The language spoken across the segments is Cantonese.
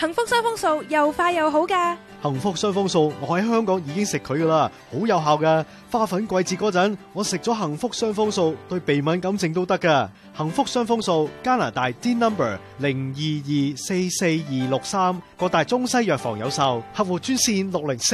幸福雙豐素又快又好㗎。 幸福雙豐素，我喺香港已經食佢噶啦，好有效噶。花粉季節嗰陣，我食咗幸福雙豐素，對鼻敏感症都得噶。幸福雙豐素，加拿大 D number 02244263，各大中西藥房有售，客戶專線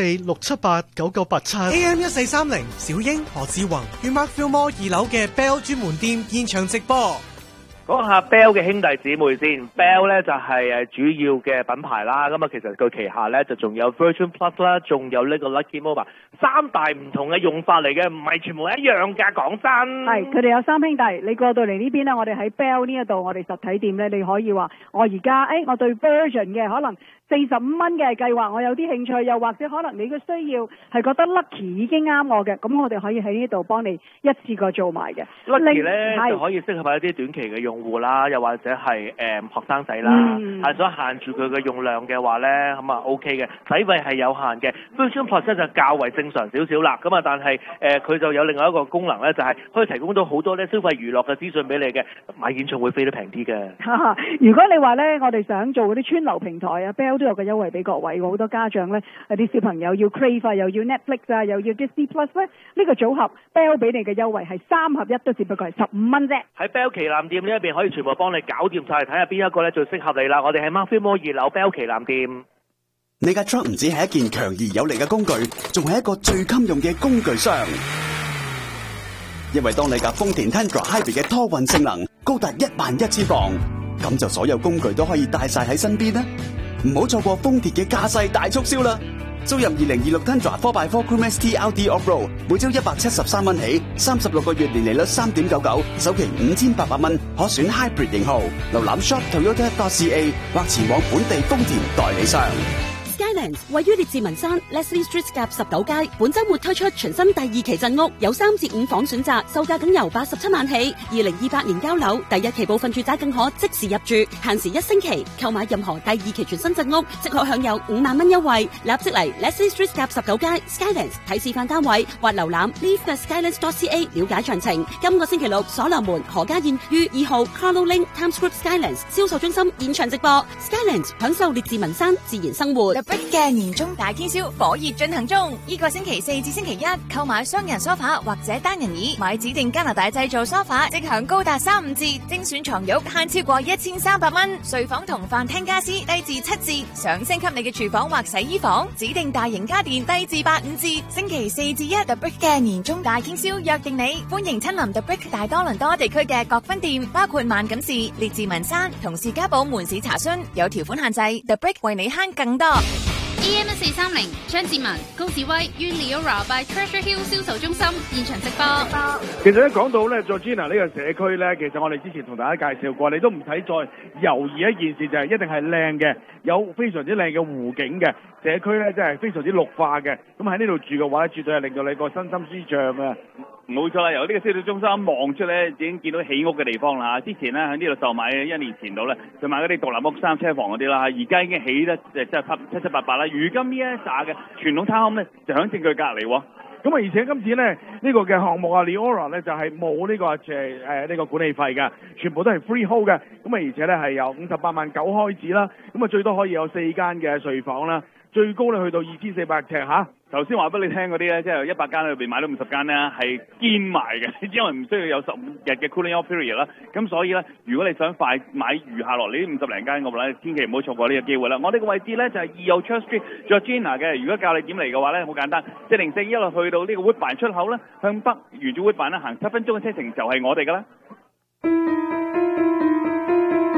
604-678-9987。 AM 1430，小英何志宏於 Mark Fillmore 2樓嘅 Bell 專門店現場直播。 講下 Bell 嘅兄弟姊妹先 ，Bell 咧就係主要嘅品牌啦。咁啊，其實佢旗下咧就仲有 Virgin Plus 啦，仲有呢個 Lucky Mobile， 三大唔同嘅用法嚟嘅，唔係全部一樣㗎。講真， 係佢哋有三兄弟。你過到嚟呢邊咧，我哋喺 Bell 呢一度，我哋實體店咧，你可以話我而家我對 Virgin 嘅可能45蚊嘅計劃，我有啲興趣，又或者可能你嘅需要係覺得 Lucky 已經啱我嘅，咁我哋可以喺呢度幫你一次過做埋嘅。 Lucky 咧就可以適合一啲短期嘅用戶啦，又或者係學生仔啦，係想限住佢嘅用量嘅話咧，咁啊 OK 嘅，使費係有限嘅。Virgin Plus 就較為正常少少啦，咁啊但係佢就有另外一個功能咧，就係可以提供到好多咧消費娛樂嘅資訊俾你嘅，買演唱會飛都平啲嘅。 如果你話咧，我哋想做嗰啲串流平台啊 ，Bell 都有個優惠俾各位，好多家長咧，有啲小朋友要 Crave 又要 Netflix 啊，又要 Disney Plus 咧，呢個組合 Bell 俾你嘅優惠係3合1，都只不過係15蚊啫。 喺 Bell 旗艦店呢一邊可以全部幫你搞掂晒，睇下邊一個咧最適合你啦。我哋喺 Mark Fillmore 2樓 Bell 旗艦店。 你架 truck 唔止係一件強而有力嘅工具，仲係一個最襟用嘅工具箱。因為當你架豐田 Tundra Hybrid 嘅拖運性能高達11000磅，咁就所有工具都可以帶晒喺身邊啦。唔好錯過豐田嘅駕駛大促銷啦！租入2026 Tundra 4x4 Crew ST LT Off-Road， 每周173蚊起，36個月年利率3.99%，首期5800蚊，可選 Hybrid 型號。瀏覽 shop.toyota.ca 或前往本地豐田代理商。 Skylands 位於列治文山 Leslie Street 夾19街，本周末推出全新第2期鎮屋，有3至5房選擇，售價僅由87萬起。2028年交樓，第1期部分住宅更可即時入住，限時1星期。購買任何第2期全新鎮屋，即可享有5萬蚊優惠。立即嚟 Leslie Street 夾19街 Skylands 睇示範單位，或瀏覽 leave.skylands.ca 了解詳情。今個星期六，所羅門何家燕於2號 Carlo Link Times Square Skylands 銷售中心現場直播。Skylands 享受列治文山自然生活。 嘅年終大傾銷火熱進行中，呢個星期4至星期1購買雙人梳化或者單人椅，買指定加拿大製造梳化即享高達3、5折，精選床褥慳超過1300蚊，睡房同飯廳家私低至7折，想升級你嘅廚房或洗衣房，指定大型家電低至8、5折。星期4至1 The Brick 嘅年終大傾銷約定你，歡迎親臨 The Brick 大多倫多地區嘅各分店，包括萬錦市、列治文山同士嘉堡門市查詢，有條款限制。The Brick 為你慳更多。 AM 1430張志文、高志威於 Leora by Treasure Hill 銷售中心現場直播。 其實咧講到咧 Georgina 呢個社區咧，其實我哋之前同大家介紹過，你都唔使再猶豫一件事，就係一定係靚嘅，有非常之靚嘅湖景嘅社區咧，真係非常之綠化嘅。咁喺呢度住嘅話咧，絕對係令到你個身心舒暢啊！ 冇錯啦，由呢個銷售中心望出咧，已經見到起屋嘅地方啦。之前咧喺呢度售賣1年前度咧，就賣嗰啲獨立屋3車房嗰啲啦，而家已經起得即係七七八八啦。如今呢一紮嘅傳統 townhome 咧，就喺正佢隔離喎。 咁啊，而且今次咧呢個嘅項目啊 Leora 咧就係冇呢個呢個管理費嘅，全部都係 freehold 嘅。咁啊，而且咧係由58萬9開始啦。咁啊，最多可以有4間嘅睡房啦，最高咧去到2400尺嚇。 頭先話俾你聽嗰啲咧，即係100間裏邊買到50間咧，係堅賣嘅，因為唔需要有15日嘅 cooling off period 啦。咁所以咧，如果你想快買餘下落嚟呢50零間嘅話咧，千祈唔好錯過呢個機會啦。我哋個位置咧就係2號 Church Street Georgina 嘅。如果教你點嚟嘅話咧，好簡單，404一路去到呢個 Woodbine 出口咧，向北沿住 Woodbine 咧行7分鐘嘅車程就係我哋噶啦。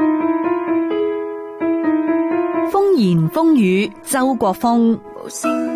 風言風語，周國峰。